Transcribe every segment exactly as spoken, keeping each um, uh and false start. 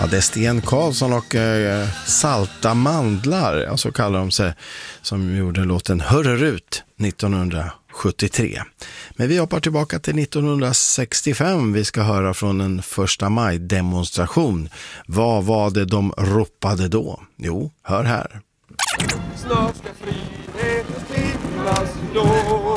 Ja, det är Sten Karlsson och eh, Salta mandlar, ja, så kallar de sig, som gjorde låten Hörrerut nittonhundrasjuttiotre. Men vi hoppar tillbaka till nittonhundrasextiofem. Vi ska höra från en första maj-demonstration. Vad var det de ropade då? Jo, hör här. Snart ska friheten stiftas då.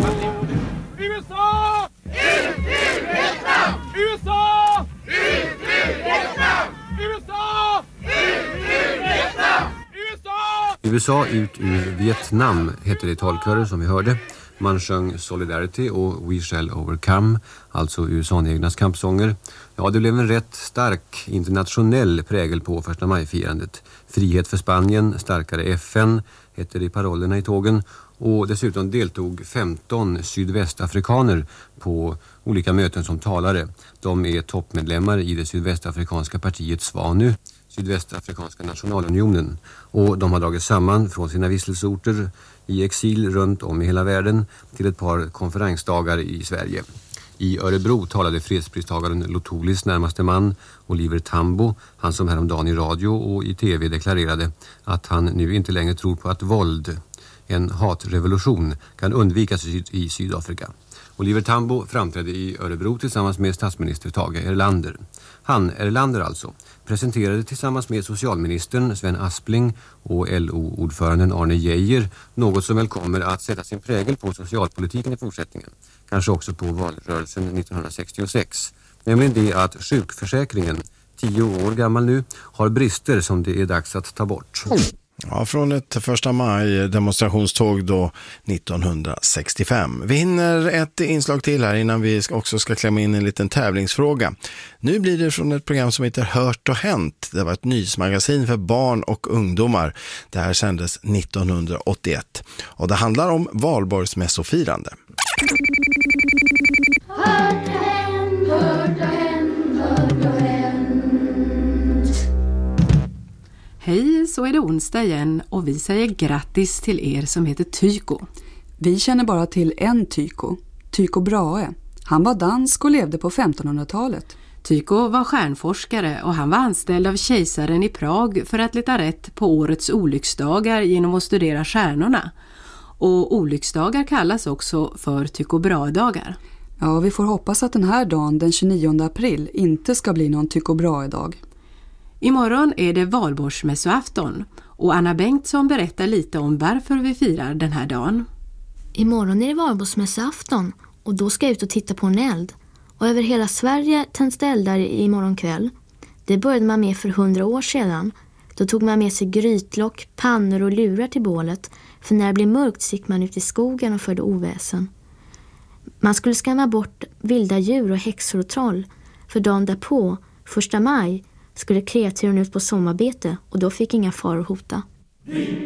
U S A! Ut ur Vietnam! U S A! Ut ur Vietnam! U S A! Ut ur Vietnam! U S A! U S A ut ur Vietnam heter det i talkören som vi hörde. Man sjöng Solidarity och We Shall Overcome, alltså U S A-egnas kampsånger. Ja, det blev en rätt stark internationell prägel på första maj-firandet. Frihet för Spanien, starkare F N heter det i parollerna i tågen. Och dessutom deltog femton sydvästafrikaner på olika möten som talare. De är toppmedlemmar i det sydvästafrikanska partiet SWANU, Sydvästafrikanska nationalunionen. Och de har dragit samman från sina vistelsorter i exil runt om i hela världen till ett par konferensdagar i Sverige. I Örebro talade fredspristagaren Lotolis närmaste man, Oliver Tambo, han som häromdagen i radio och i tv deklarerade att han nu inte längre tror på att våld, en hatrevolution, kan undvikas i Sydafrika. Oliver Tambo framträdde i Örebro tillsammans med statsminister Tage Erlander. Han, Erlander alltså, presenterade tillsammans med socialministern Sven Aspling och L O-ordföranden Arne Geijer något som väl kommer att sätta sin prägel på socialpolitiken i fortsättningen. Kanske också på valrörelsen nittonhundrasextiosex. Nämligen det att sjukförsäkringen, tio år gammal nu, har brister som det är dags att ta bort. Ja, från ett första maj demonstrationståg då nittonhundrasextiofem. Vi hinner ett inslag till här innan vi också ska klämma in en liten tävlingsfråga. Nu blir det från ett program som heter Hört och hänt. Det var ett nyhetsmagasin för barn och ungdomar. Det här sändes nittonhundraåttioett. Och det handlar om valborgsmässofirande. Hört och hänt, hört och hänt, hört och hänt. Hej, så är det onsdag igen och vi säger grattis till er som heter Tycho. Vi känner bara till en Tycho, Tycho Brahe. Han var dansk och levde på femtonhundratalet. Tycho var stjärnforskare och han var anställd av kejsaren i Prag för att leta rätt på årets olycksdagar genom att studera stjärnorna. Och olycksdagar kallas också för Tycho Brahe-dagar. Ja, vi får hoppas att den här dagen, den tjugonionde april, inte ska bli någon Tycho Brahe-dag. Imorgon är det valborgsmässoafton och Anna Bengtsson berättar lite om varför vi firar den här dagen. Imorgon är det valborgsmässoafton och då ska jag ut och titta på en eld. Och över hela Sverige tänds det eldar imorgon kväll. Det började man med för hundra år sedan. Då tog man med sig grytlock, pannor och lurar till bålet. För när det blev mörkt gick man ut i skogen och förde oväsen. Man skulle skrämma bort vilda djur och häxor och troll. För dagen därpå, första maj, skulle kreaturen ut på sommarbete och då fick inga faror hota.